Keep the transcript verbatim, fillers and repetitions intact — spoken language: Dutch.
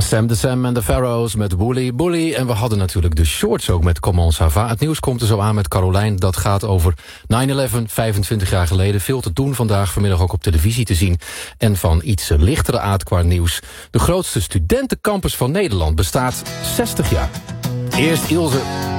Sam de Sam en de Pharaohs met Woolly Bully. En we hadden natuurlijk de shorts ook met Comment Ça Va. Het nieuws komt er zo aan met Carolijn. Dat gaat over nine eleven, vijfentwintig jaar geleden. Veel te doen vandaag, vanmiddag ook op televisie te zien. En van iets lichtere aard qua nieuws. De grootste studentencampus van Nederland bestaat zestig jaar. Eerst Ilse